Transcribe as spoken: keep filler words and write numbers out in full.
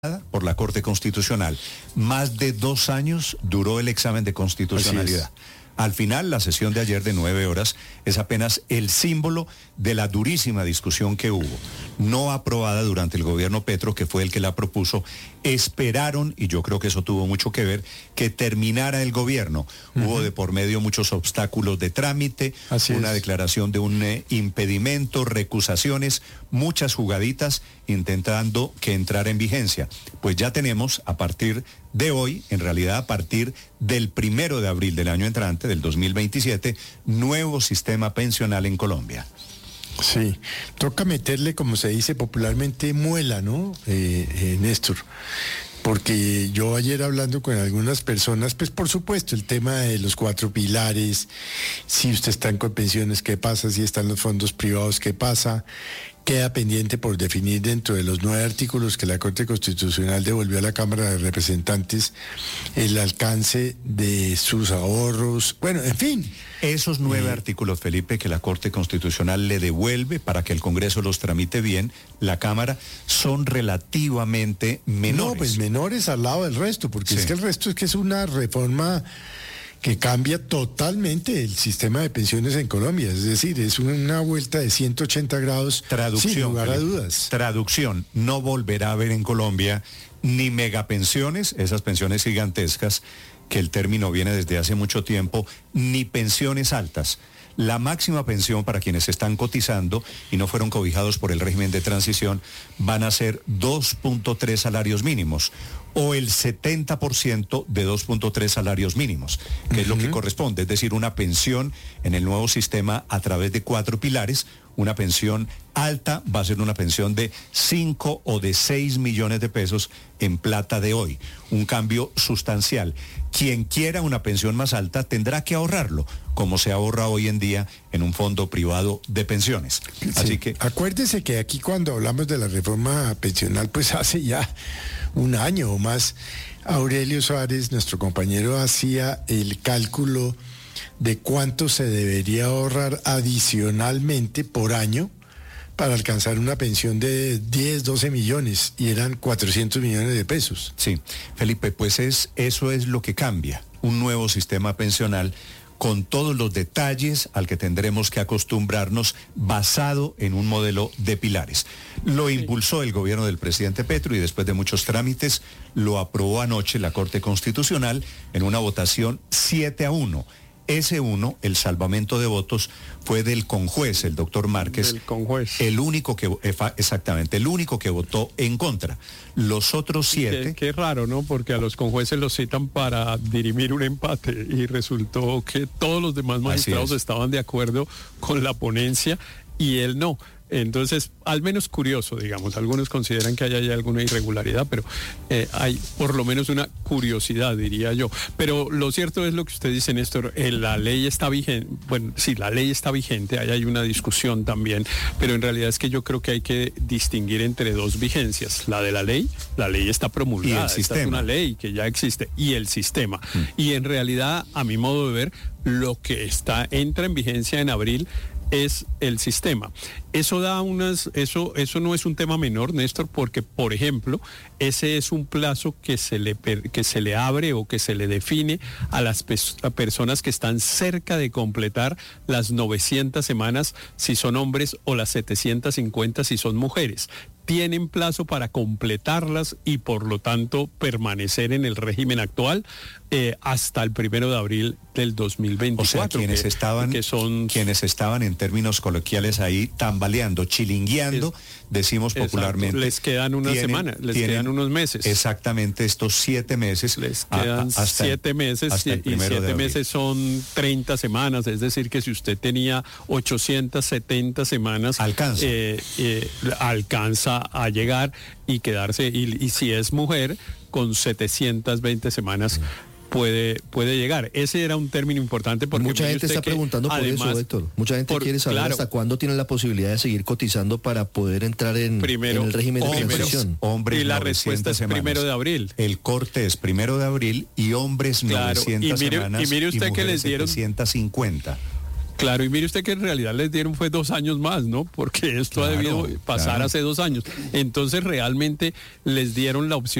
por la Corte Constitucional. Más de dos años duró el examen de constitucionalidad. Al final, la sesión de ayer de nueve horas es apenas el símbolo de la durísima discusión que hubo. No aprobada durante el gobierno Petro, que fue el que la propuso. Esperaron, y yo creo que eso tuvo mucho que ver, que terminara el gobierno. Uh-huh. Hubo de por medio muchos obstáculos de trámite, Así una es. declaración de un eh, impedimento, recusaciones, muchas jugaditas intentando que entrara en vigencia. Pues ya tenemos a partir de hoy, en realidad a partir del primero de abril del año entrante, del dos mil veintisiete, nuevo sistema pensional en Colombia. Sí, toca meterle, como se dice popularmente, muela, ¿no, eh, eh, Néstor? Porque yo ayer hablando con algunas personas, pues por supuesto el tema de los cuatro pilares, si usted está en pensiones, ¿qué pasa? Si están los fondos privados, ¿qué pasa? Queda pendiente por definir dentro de los nueve artículos que la Corte Constitucional devolvió a la Cámara de Representantes el alcance de sus ahorros. Bueno, en fin. Esos nueve eh, artículos, Felipe, que la Corte Constitucional le devuelve para que el Congreso los tramite bien, la Cámara, son relativamente menores. No, pues menores al lado del resto, porque sí. es que el resto es que es una reforma que cambia totalmente el sistema de pensiones en Colombia, es decir, es una vuelta de ciento ochenta grados, Traducción, sin lugar a dudas. Traducción, no volverá a haber en Colombia ni megapensiones, esas pensiones gigantescas, que el término viene desde hace mucho tiempo, ni pensiones altas. La máxima pensión para quienes están cotizando y no fueron cobijados por el régimen de transición van a ser dos punto tres salarios mínimos o el setenta por ciento de dos punto tres salarios mínimos, que uh-huh. es lo que corresponde, es decir, una pensión en el nuevo sistema a través de cuatro pilares. Una pensión alta va a ser una pensión de cinco o de seis millones de pesos en plata de hoy. Un cambio sustancial. Quien quiera una pensión más alta tendrá que ahorrarlo, como se ahorra hoy en día en un fondo privado de pensiones. Sí. Así que acuérdese que aquí cuando hablamos de la reforma pensional, pues hace ya un año o más, Aurelio Suárez, nuestro compañero, hacía el cálculo de cuánto se debería ahorrar adicionalmente por año para alcanzar una pensión de diez, doce millones, y eran cuatrocientos millones de pesos. Sí, Felipe, pues es, eso es lo que cambia, un nuevo sistema pensional con todos los detalles al que tendremos que acostumbrarnos, basado en un modelo de pilares. Lo impulsó el gobierno del presidente Petro y después de muchos trámites lo aprobó anoche la Corte Constitucional en una votación siete a uno. Ese uno, el salvamento de votos, fue del conjuez, el doctor Márquez. Del conjuez. El único que, exactamente, el único que votó en contra. Los otros siete... Qué, qué raro, ¿no? Porque a los conjueces los citan para dirimir un empate y resultó que todos los demás magistrados estaban de acuerdo con la ponencia y él no. Entonces, al menos curioso, digamos, algunos consideran que hay, hay alguna irregularidad, pero eh, hay por lo menos una curiosidad, diría yo. Pero lo cierto es lo que usted dice, Néstor, eh, la ley está vigente, bueno, sí, la ley está vigente, ahí hay una discusión también, pero en realidad es que yo creo que hay que distinguir entre dos vigencias, la de la ley, la ley está promulgada, esta es una ley que ya existe, y el sistema. Mm. Y en realidad, a mi modo de ver, lo que está entra en vigencia en abril es el sistema. Eso da unas, eso, eso no es un tema menor, Néstor, porque, por ejemplo, ese es un plazo que se le, que se le abre o que se le define a las pe- a personas que están cerca de completar las novecientas semanas si son hombres o las setecientas cincuenta si son mujeres. Tienen plazo para completarlas y por lo tanto permanecer en el régimen actual eh, hasta el primero de abril del dos mil veinticuatro. O sea, quienes que, estaban, que son... quienes estaban en términos coloquiales ahí tambaleando, chilingueando, es, decimos popularmente. Exacto, les quedan unas tienen, semanas, les tienen, quedan unos meses. Exactamente, estos siete meses. Les quedan a, a, hasta siete meses hasta y siete meses son treinta semanas, es decir que si usted tenía ochocientas setenta semanas, alcanza. Eh, eh, alcanza a llegar y quedarse, y, y si es mujer, con setecientas veinte semanas puede, puede llegar. Ese era un término importante porque mucha gente está preguntando por además, eso, Héctor. Mucha gente por, quiere saber claro, hasta cuándo tienen la posibilidad de seguir cotizando para poder entrar en, primero, en el régimen de transición. Hombres, y la respuesta es semanas. primero de abril. El corte es primero de abril y hombres claro, novecientas y mire, semanas y mire usted y que les dieron setecientas cincuenta. Claro, y mire usted que en realidad les dieron fue dos años más, ¿no? Porque esto claro, ha debido pasar claro. hace dos años. Entonces realmente les dieron la opción